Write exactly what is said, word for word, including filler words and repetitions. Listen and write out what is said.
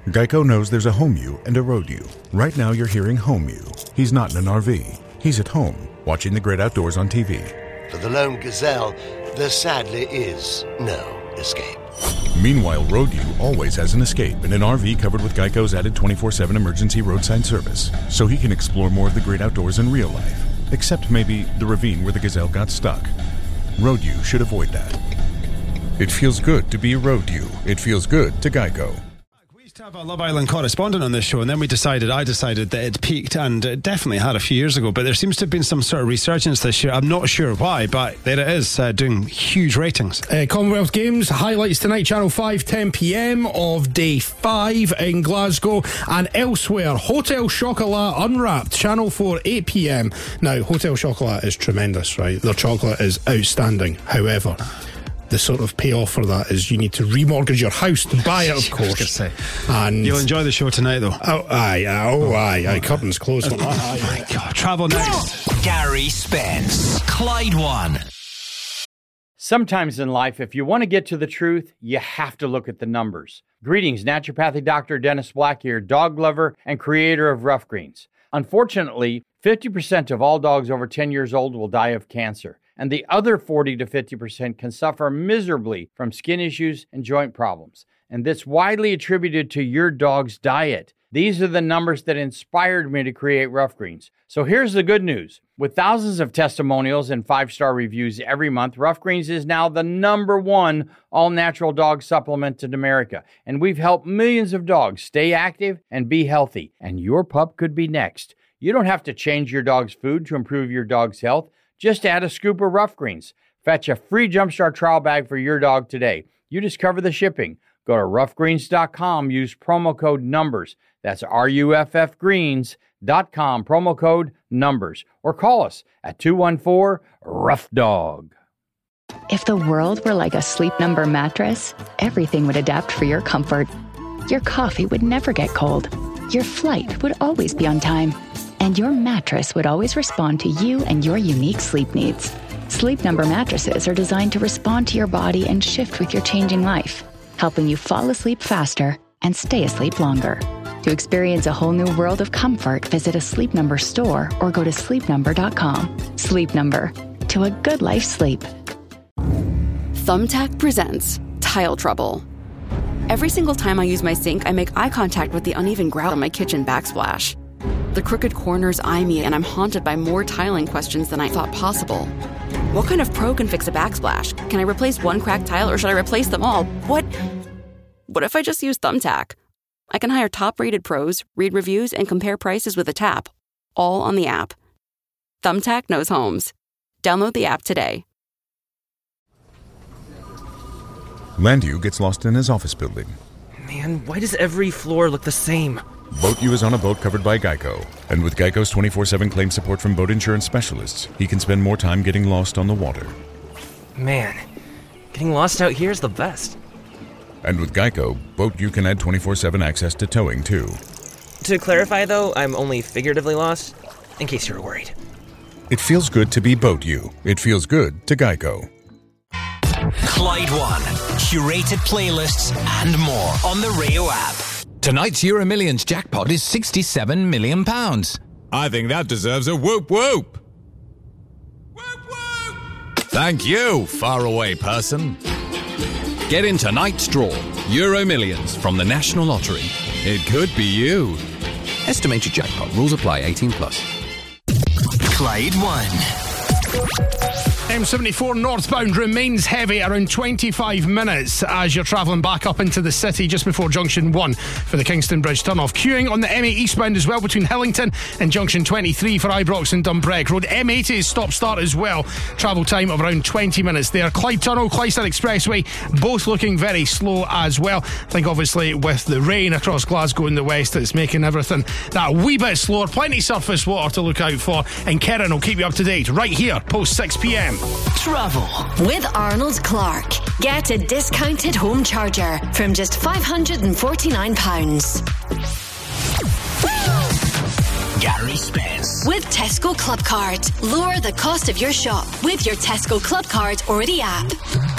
Geico knows there's a home you and a road you. Right now you're hearing home you. He's not in an R V. He's at home, watching the great outdoors on T V. For the lone gazelle, there sadly is no escape. Meanwhile, road you always has an escape in an R V covered with Geico's added twenty-four seven emergency roadside service, so he can explore more of the great outdoors in real life, except maybe the ravine where the gazelle got stuck. Road you should avoid that. It feels good to be a road you. It feels good to Geico. We used to have a Love Island correspondent on this show, and then we decided, I decided that it peaked, and it definitely had a few years ago, but there seems to have been some sort of resurgence this year. I'm not sure why, but there it is, uh, doing huge ratings. Uh, Commonwealth Games highlights tonight, Channel five, ten p.m. of day five in Glasgow, and elsewhere, Hotel Chocolat Unwrapped, Channel four, eight p.m. Now, Hotel Chocolat is tremendous, right? Their chocolate is outstanding. However, the sort of payoff for that is you need to remortgage your house to buy it, of course. Say. And you'll enjoy the show tonight, though. Oh, aye, aye, oh, aye, aye. Curtains closed on that. Oh, my God. Travel next. Gary Spence, Clyde One. Sometimes in life, if you want to get to the truth, you have to look at the numbers. Greetings, naturopathic doctor Dennis Black here, dog lover and creator of Rough Greens. Unfortunately, fifty percent of all dogs over ten years old will die of cancer, and the other forty to fifty percent can suffer miserably from skin issues and joint problems. And this widely attributed to your dog's diet. These are the numbers that inspired me to create Rough Greens. So here's the good news. With thousands of testimonials and five-star reviews every month, Rough Greens is now the number one all-natural dog supplement in America. And we've helped millions of dogs stay active and be healthy. And your pup could be next. You don't have to change your dog's food to improve your dog's health. Just add a scoop of Rough Greens. Fetch a free Jumpstart trial bag for your dog today. You just cover the shipping. Go to rough greens dot com. Use promo code NUMBERS. That's R U F F greens dot com. Promo code NUMBERS. Or call us at two one four, rough dog. If the world were like a Sleep Number mattress, everything would adapt for your comfort. Your coffee would never get cold. Your flight would always be on time. And your mattress would always respond to you and your unique sleep needs. Sleep Number mattresses are designed to respond to your body and shift with your changing life, helping you fall asleep faster and stay asleep longer. To experience a whole new world of comfort, visit a Sleep Number store or go to sleep number dot com. Sleep Number. To a good life sleep. Thumbtack presents Tile Trouble. Every single time I use my sink, I make eye contact with the uneven grout on my kitchen backsplash. The crooked corners eye me, and I'm haunted by more tiling questions than I thought possible. What kind of pro can fix a backsplash? Can I replace one cracked tile, or should I replace them all? What? What if I just use Thumbtack? I can hire top-rated pros, read reviews, and compare prices with a tap, all on the app. Thumbtack knows homes. Download the app today. Landu gets lost in his office building. Man, why does every floor look the same? Boat U is on a boat covered by Geico. And with Geico's twenty-four seven claim support from boat insurance specialists, he can spend more time getting lost on the water. Man, getting lost out here is the best. And with Geico, Boat U can add twenty-four seven access to towing, too. To clarify, though, I'm only figuratively lost, in case you were worried. It feels good to be Boat U. It feels good to Geico. Clyde One. Curated playlists and more on the Rio app. Tonight's Euro Millions jackpot is sixty-seven million pounds. I think that deserves a whoop whoop. Whoop whoop! Thank you, faraway person. Get in tonight's draw. Euro Millions from the National Lottery. It could be you. Estimated jackpot. Rules apply. eighteen plus. Clyde One. M seventy-four northbound remains heavy around twenty-five minutes as you're travelling back up into the city just before Junction one for the Kingston Bridge turnoff. Queuing on the M eight eastbound as well between Hillington and Junction twenty-three for Ibrox and Dumbreck Road. M eighty is stop-start as well. Travel time of around twenty minutes there. Clyde Tunnel, Clydesdale Expressway, both looking very slow as well. I think obviously with the rain across Glasgow in the west, it's making everything that wee bit slower. Plenty surface water to look out for, and Karen will keep you up to date right here post six p.m. Travel with Arnold Clark. Get a discounted home charger from just five hundred forty-nine pounds. Gary Spence. With Tesco Club Card. Lower the cost of your shop with your Tesco Club Card or the app.